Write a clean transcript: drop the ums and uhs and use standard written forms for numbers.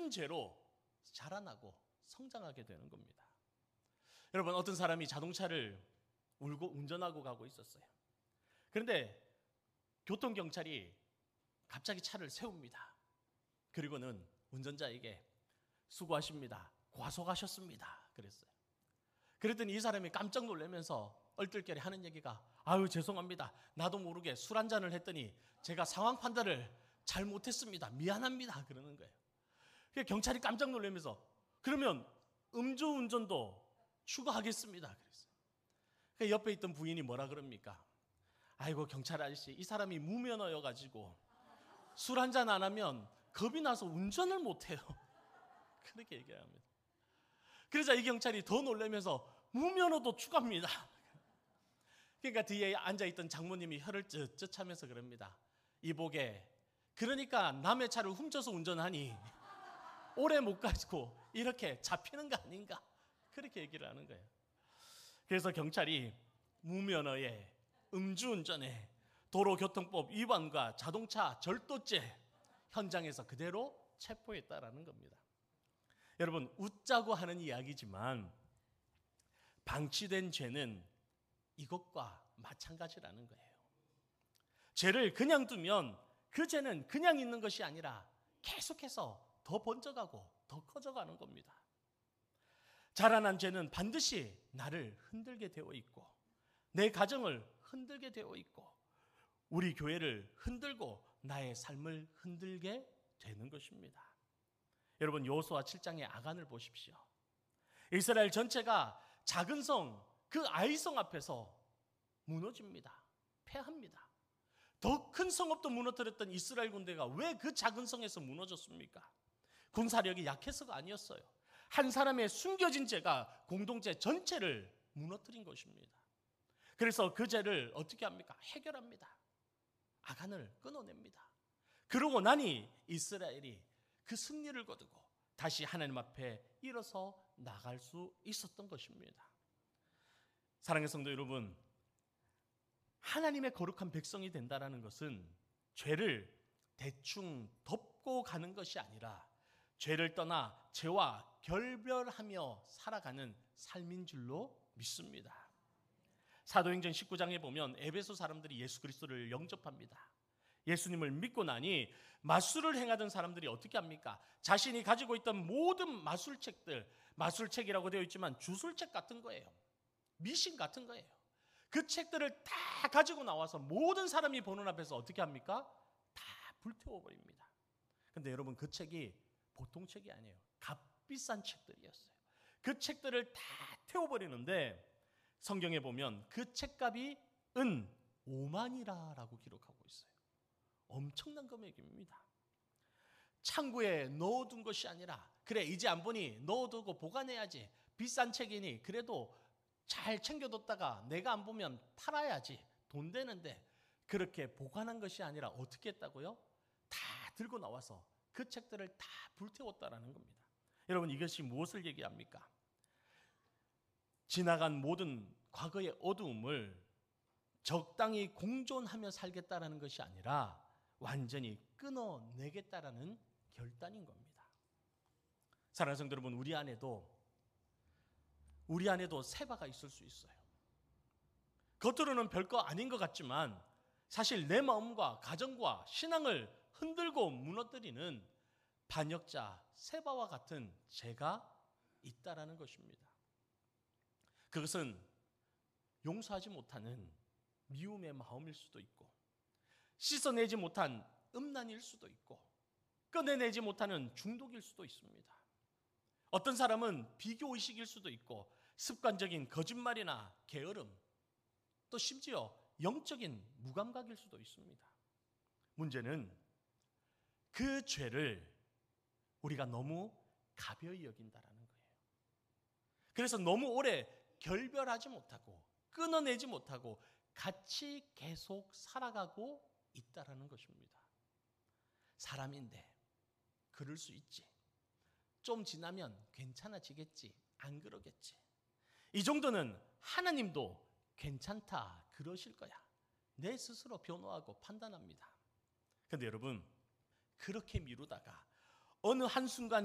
큰 죄로 자라나고 성장하게 되는 겁니다. 여러분, 어떤 사람이 자동차를 운전하고 가고 있었어요. 그런데 교통경찰이 갑자기 차를 세웁니다. 그리고는 운전자에게 수고하십니다, 과속하셨습니다 그랬어요. 그랬더니 이 사람이 깜짝 놀라면서 얼떨결에 하는 얘기가, 아유 죄송합니다, 나도 모르게 술 한잔을 했더니 제가 상황 판단을 잘못했습니다, 미안합니다 그러는 거예요. 그래서 경찰이 깜짝 놀라면서, 그러면 음주운전도 추가하겠습니다 그랬어요. 그래서 옆에 있던 부인이 뭐라 그럽니까? 아이고 경찰 아저씨, 이 사람이 무면허여가지고 술 한잔 안 하면 겁이 나서 운전을 못해요 그렇게 얘기합니다. 그러자 이 경찰이 더 놀라면서 무면허도 추가합니다. 그러니까 뒤에 앉아있던 장모님이 혀를 쯧쯧 하면서 그럽니다. 이보게, 그러니까 남의 차를 훔쳐서 운전하니 오래 못 가지고 이렇게 잡히는 거 아닌가, 그렇게 얘기를 하는 거예요. 그래서 경찰이 무면허에 음주운전에 도로교통법 위반과 자동차 절도죄 현장에서 그대로 체포했다라는 겁니다. 여러분, 웃자고 하는 이야기지만 방치된 죄는 이것과 마찬가지라는 거예요. 죄를 그냥 두면 그 죄는 그냥 있는 것이 아니라 계속해서 더 번져가고 더 커져가는 겁니다. 자라난 죄는 반드시 나를 흔들게 되어 있고, 내 가정을 흔들게 되어 있고, 우리 교회를 흔들고 나의 삶을 흔들게 되는 것입니다. 여러분, 여호수아 7장의 아간을 보십시오. 이스라엘 전체가 작은 성, 그 아이성 앞에서 무너집니다. 패합니다. 더 큰 성읍도 무너뜨렸던 이스라엘 군대가 왜 그 작은 성에서 무너졌습니까? 군사력이 약해서가 아니었어요. 한 사람의 숨겨진 죄가 공동체 전체를 무너뜨린 것입니다. 그래서 그 죄를 어떻게 합니까? 해결합니다. 아간을 끊어냅니다. 그러고 나니 이스라엘이 그 승리를 거두고 다시 하나님 앞에 일어서 나갈 수 있었던 것입니다. 사랑하는 성도 여러분, 하나님의 거룩한 백성이 된다는 것은 죄를 대충 덮고 가는 것이 아니라 죄를 떠나 죄와 결별하며 살아가는 삶인 줄로 믿습니다. 사도행전 19장에 보면 에베소 사람들이 예수 그리스도를 영접합니다. 예수님을 믿고 나니 마술을 행하던 사람들이 어떻게 합니까? 자신이 가지고 있던 모든 마술책들, 마술책이라고 되어 있지만 주술책 같은 거예요. 미신 같은 거예요. 그 책들을 다 가지고 나와서 모든 사람이 보는 앞에서 어떻게 합니까? 다 불태워버립니다. 근데 여러분, 그 책이 보통 책이 아니에요. 값비싼 책들이었어요. 그 책들을 다 태워버리는데 성경에 보면 그 책값이 은 5만이라고 기록하고 있어요. 엄청난 금액입니다. 창고에 넣어둔 것이 아니라, 그래 이제 안 보니 넣어두고 보관해야지, 비싼 책이니 그래도 잘 챙겨뒀다가 내가 안 보면 팔아야지, 돈 되는데, 그렇게 보관한 것이 아니라 어떻게 했다고요? 다 들고 나와서 그 책들을 다 불태웠다라는 겁니다. 여러분, 이것이 무엇을 얘기합니까? 지나간 모든 과거의 어두움을 적당히 공존하며 살겠다라는 것이 아니라 완전히 끊어내겠다라는 결단인 겁니다. 사랑하는 성도 여러분, 우리 안에도 세바가 있을 수 있어요. 겉으로는 별거 아닌 것 같지만 사실 내 마음과 가정과 신앙을 흔들고 무너뜨리는 반역자 세바와 같은 죄가 있다라는 것입니다. 그것은 용서하지 못하는 미움의 마음일 수도 있고, 씻어내지 못한 음란일 수도 있고, 꺼내내지 못하는 중독일 수도 있습니다. 어떤 사람은 비교의식일 수도 있고, 습관적인 거짓말이나 게으름, 또 심지어 영적인 무감각일 수도 있습니다. 문제는 그 죄를 우리가 너무 가벼이 여긴다라는 거예요. 그래서 너무 오래 결별하지 못하고 끊어내지 못하고 같이 계속 살아가고 있다라는 것입니다. 사람인데 그럴 수 있지, 좀 지나면 괜찮아지겠지, 안 그러겠지, 이 정도는 하나님도 괜찮다 그러실 거야, 내 스스로 변호하고 판단합니다. 그런데 여러분, 그렇게 미루다가 어느 한순간에